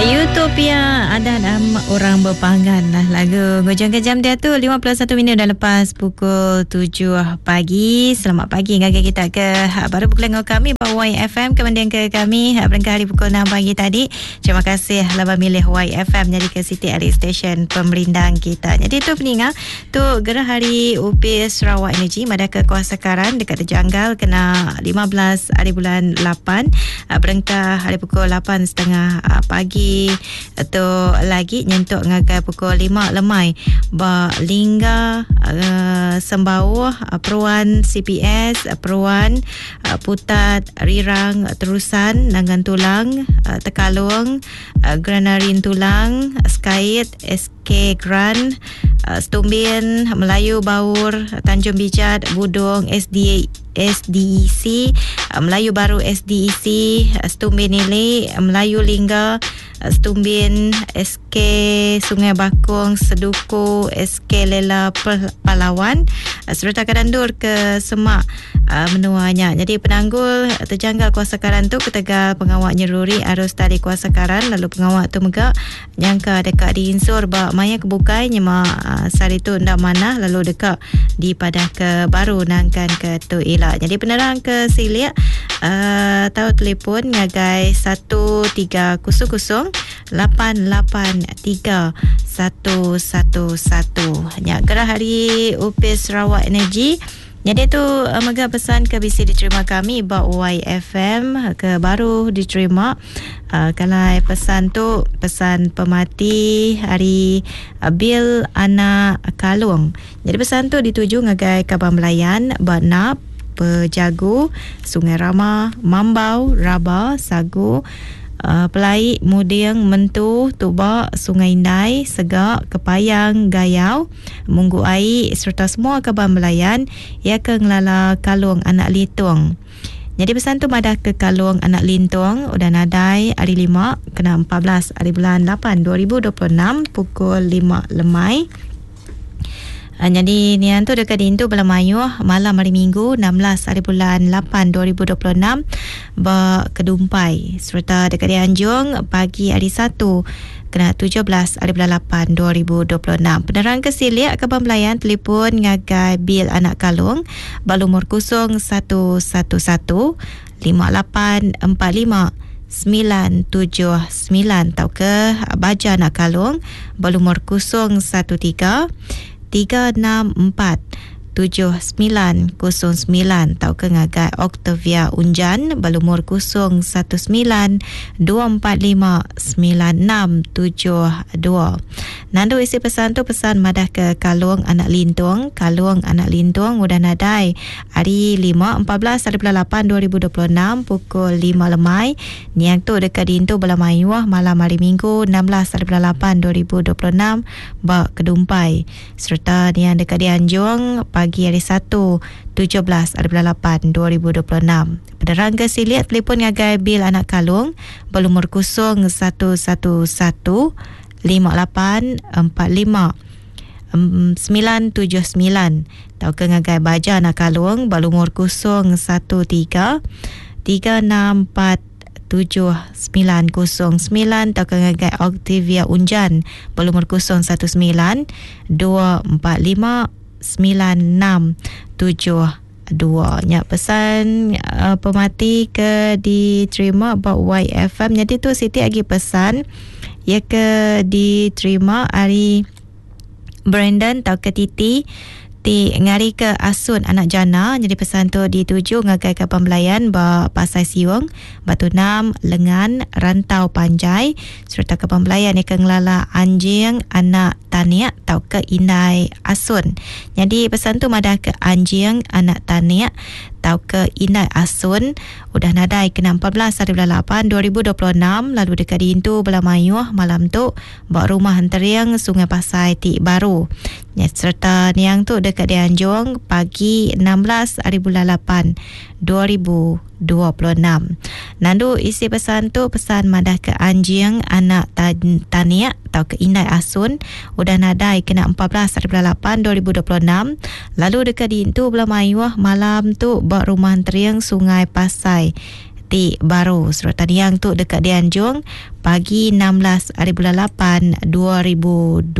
Utopia ada orang berpanggan lah. Lagu Gojang Kejam dia tu 51 minit dah lepas pukul 7 pagi. Selamat pagi ngagak kita ke baru pukul dengan kami YFM kemudian ke kami berangkat hari pukul 6 pagi tadi. Terima kasih lah memilih YFM jadi ke City Ali Station pemerintang kita. Jadi tu peningat tu gerah hari UPS Sarawak Energy Madah ke Kuasa Karan dekat Terjanggal kena 15 hari bulan 8 berangkat hari pukul 8.30 pagi atau lagi nyentuk ngagai pukul 5 lemai ba lingga sembawah peruan CPS peruan putat rirang terusan nangan tulang tekalung granarin tulang skait SK Grand Stumbin Melayu Baur Tanjung Bijat Budong SDEC Melayu Baru SDEC Stumbin Nili Melayu Lingga Stumbin SK Sungai Bakung Seduku SK Lela Palawan serta Kadandur ke Semak menuanya. Jadi penanggul Terjanggal Kuasa Karan tu ketegal pengawak nyeruri arus tali Kuasa Karan lalu pengawak tu megak nyangka dekat diinsur ba maya kebukai nyema sari tu ndak mana lalu dekat di Padah ke Baru nangkan ke tu elak. Jadi penerang ke Silia tahu telefon ngagai 1300 883 111 nya gerah hari UPS Sarawak Energy. Jadi tu mega pesan ke bisi diterima kami ba YFM ke baru diterima. Kalau pesan tu pesan pemati hari bil anak kalung. Jadi pesan tu dituju ngagai Kabang Melayan ba Nap Pejagu Sungai Rama Mambau Raba Sagu Pelai, Mudiang, Mentu, Tubak, Sungai Indai, Segak, Kepayang, Gayau, Munggu Ai serta semua Kabang Melayan ia ke ngelala Kalung Anak Litung. Jadi pesan tu madah ke Kalung Anak Lintung udah nadai hari 5 kena 14 hari bulan 8 2026 pukul 5 lemai. Jadi ni tu dekat dintu Belamayuh malam hari Minggu 16 hari bulan 8 2026 ba Kedumpai serta dekat Dianjung pagi hari 1 kena 17 hari bulan 8 2026. Penerang ke Silia Kabang Melayan telefon ngagai bil anak kalung balumur 0111 5845 979 tau ke baja anak kalung balumur 013 3647909 tau ke ngagai Octavia Unjan balumur 0192459672. Nando isi pesan tu pesan madah ke Kalung Anak Lintung. Kalung Anak Lintung udah nadai hari 5 14 hari bulan 8 2026 pukul 5 lemai. Niang tu dekat dintu Belamayuh malam hari Minggu 16 hari bulan 8 2026 ba Kedumpai serta niang dekat Dianjung pagi hari 1 17 hari bulan 8 2026. Penerang ke Silia telefon ngagai bil anak kalung berumur 0111 5845 979 tau ke ngagai baja anak kalung berumur 013 3647909 tau ke ngagai Octavia Unjan berumur 0192459672 nya pesan pemati ke diterima ba YFM. Jadi tu Siti lagi pesan ya ke diterima hari Brandon tau ke Titi ti ngari ke Asun anak jana. Jadi pesan tu dituju ngagai Kabang Melayan ba Pasai Siung Batu Nam Lengan Rantau Panjai serta Kabang Melayan ni ke ngelala Anjing anak Taniak tau ke Indai Asun. Jadi pesan tu madah ke Anjing anak Taniak tau ke Indai Asun udah nadai kena 14 hari bulan 8 2026 lalu dekat dintu Belamayuh malam tu bak rumah Henteriang Sungai Pasai Tik Baru serta niang tu dekat Dianjung pagi 16 hari bulan 8 2026. Nandu isi pesan tu pesan madah ke Anjing anak Taniak tau ke Indai Asun udah nadai kena 14 hari bulan 8 2026 lalu dekat dintu Belamayuh malam tu bak rumah Henteriang Sungai Pasai titik baru. Surat taniang tu dekat Dianjung pagi 16 hari bulan 8 2026.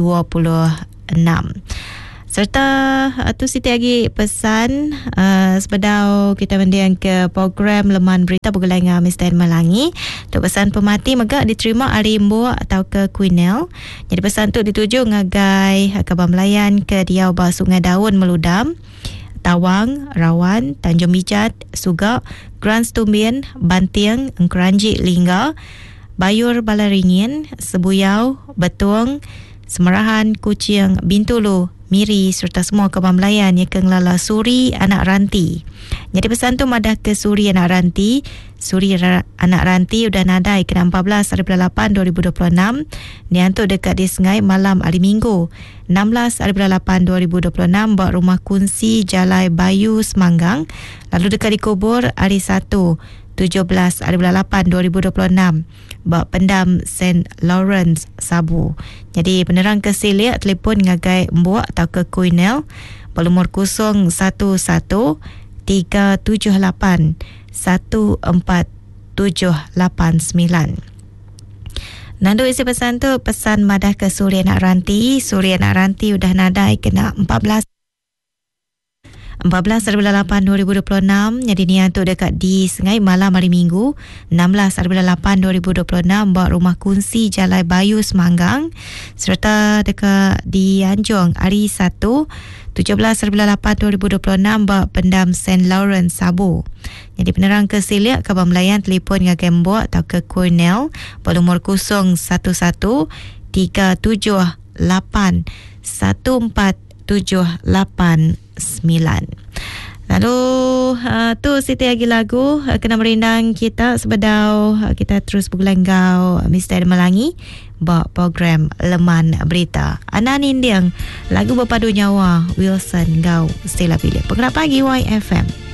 Serta tu Siti lagi pesan sebedau kita mendiang ke program Leman Berita Bergelangan Mr. Melangi. Untuk pesan pemati megak diterima hari Mbuak atau ke Queenel. Jadi pesan tu dituju ngagai Kabar Melayan ke Diau Bah Sungai Daun Meludam, Tawang, Rawan, Tanjung Bijat, Sugak, Grand Stumbin, Bantiang, Engkeranji, Lingga, Bayur Balaringin, Sebuyau, Betuang, Semerahan, Kuching, Bintulu, Miri serta semua Kabar Melayan yang kenglala Suri Anak Ranti. Jadi pesan tu madah ke Suri Anak Ranti. Suri Anak Ranti udah nadai ke 14 hari bulan 8 2026. Ni hantuk dekat di Sengai malam hari Minggu 16 hari bulan 8 2026 buat rumah kunci Jalai Bayu Semanggang. Lalu dekat dikubur hari 1 17 hari bulan 8 2026 buat pendam St. Lawrence Sabu. Jadi penerang ke Siliak telefon ngagai Mbuak atau ke Queenel bernomor 011 378 14789. Nandu isi pesan tu pesan madah ke Suri Anak Ranti. Suri Anak Ranti udah nadai kena 14 hari bulan 8 2026. Jadi ni untuk dekat di Sengai malam hari Minggu 16 hari bulan 8 2026 buat rumah kunci Jalai Bayu Semanggang. Serta dekat di Anjong hari 1 17 hari bulan 8 2026 buat pendam St. Lawrence Sabu. Jadi penerang ke Siliak Kabar Melayan telefon dengan Gembok atau ke Cornell bernomor 011 378 14789. Lalu tu Siti lagi lagu kena merindang kita sebedau kita terus bergelanggau Mr. Melangi buat program Leman Berita. Anan Indiang lagu berpadu nyawa Wilson Gau Stella Pilih. Pengenap pagi YFM.